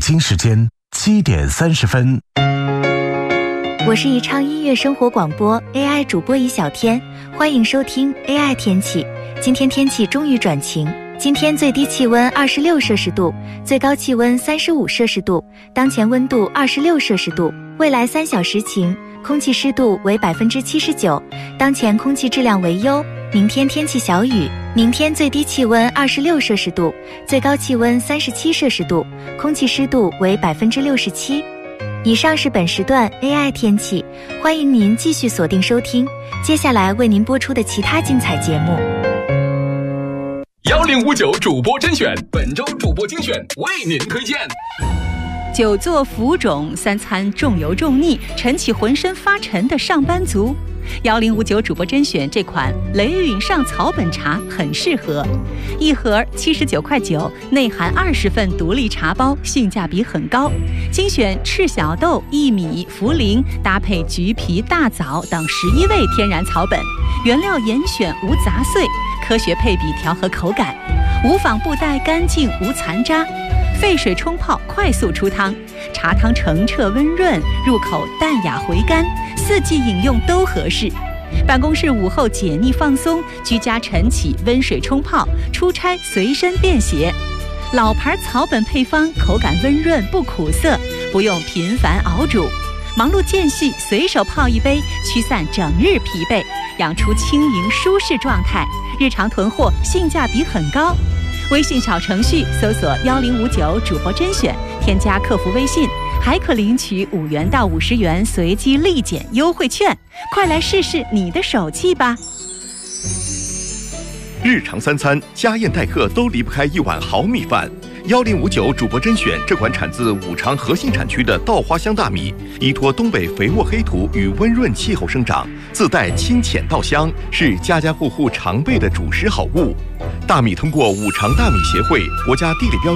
京时间7点30分。 我是宜昌音乐生活广播 AI 主播宜小天，欢迎收听 AI 天气。今天天气终于转晴，今天最低气温26摄氏度，最高气温35摄氏度，当前温度26摄氏度。未来3小时晴，空气湿度为79%，当前空气质量为优。明天天气小雨，明天最低气温26摄氏度，最高气温37摄氏度，空气湿度为67%。以上是本时段 AI 天气，欢迎您继续锁定收听，接下来为您播出的其他精彩节目。 1059主播甄选，本周主播精选为您推荐。 久坐浮肿，3餐重油重腻，晨起浑身发沉的上班族，1059主播甄选这款雷允上草本茶很适合，一盒79.9块，内含20份独立茶包，性价比很高。精选赤小豆、薏米、茯苓，搭配橘皮、大枣等11味天然草本，原料严选无杂碎，科学配比调和口感，无纺布袋干净无残渣。沸水冲泡，快速出汤，茶汤澄澈温润，入口淡雅回甘，4季饮用都合适。办公室午后解腻放松，居家晨起温水冲泡，出差随身便携。老牌草本配方，口感温润不苦涩，不用频繁熬煮。忙碌间隙随手泡一杯，驱散整日疲惫，养出轻盈舒适状态。日常囤货，性价比很高。微信小程序搜索1059主播甄选，添加客服微信，还可领取5元到50元随机立减优惠券，快来试试你的手气吧。 日常3餐家宴待客都离不开一碗好米饭。1059主播甄选这款产自五常核心产区的稻花香大米，依托东北肥沃黑土与温润气候生长，自带清浅稻香，是家家户户常备的主食好物。大米通过五常大米协会、国家地理标